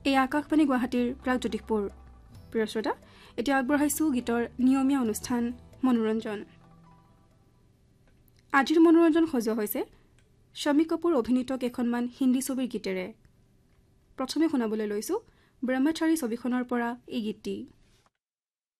এই আকাশবাণী গুৱাহাটীৰ প্ৰাগজ্যোতিষপুৰ প্ৰিয় শ্ৰোতা এতিয়া আগবঢ়াইছো গীতৰ নিয়মীয়া অনুষ্ঠান মনোৰঞ্জন আজিৰ মনোৰঞ্জন সজোৱা হৈছে শমী কাপুৰ অভিনীত কেইখনমান হিন্দী ছবিৰ গীতেৰে প্ৰথমে শুনাবলৈ লৈছো ব্ৰহ্মচাৰী ছবিখনৰ পৰা এই গীতটি